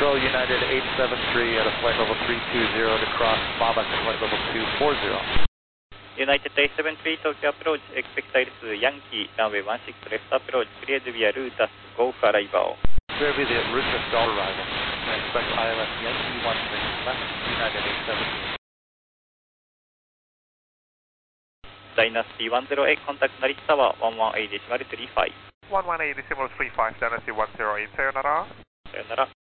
Control United 873 at a flight level 320 to cross Mama at flight level 240. United 873 Tokyo approach, expect to Yankee, runway 16 left approach, cleared via Rutas, go for arrival. Clear via the Rutas Golf arrival. Expect ILS Yankee 16 left, United 873. Dynasty 108, contact Narita Tower 118.35. 118.35, Dynasty 108, sayonara. Sayonara.